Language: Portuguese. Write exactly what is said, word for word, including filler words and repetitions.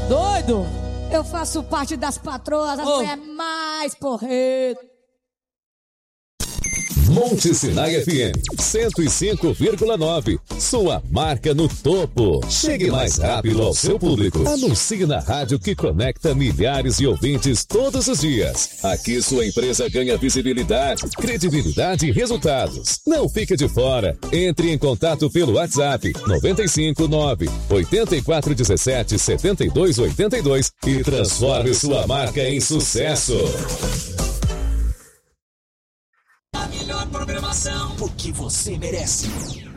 Doido? Eu faço parte das patroas, as Oh. mulheres mais porretas. Monte Sinai F M cento e cinco vírgula nove. Sua marca no topo. Chegue mais rápido ao seu público. Anuncie na rádio que conecta milhares de ouvintes todos os dias. Aqui sua empresa ganha visibilidade, credibilidade e resultados. Não fique de fora. Entre em contato pelo WhatsApp nove cinco nove, oito quatro um sete, sete dois oito dois e transforme sua marca em sucesso. A melhor programação, porque você merece.